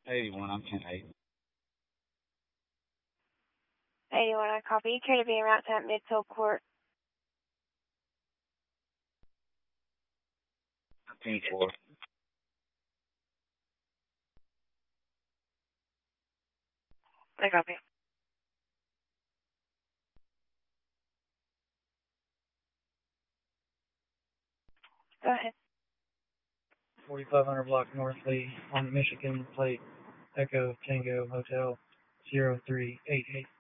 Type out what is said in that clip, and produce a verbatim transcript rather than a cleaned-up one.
eighty-one, I'm ten eight. eighty-one, I copy. You care to be en route to Midfield Court? ten four. I copy. Go ahead. forty-five hundred block North Lee on Michigan plate Echo Tango Hotel zero three eight eight.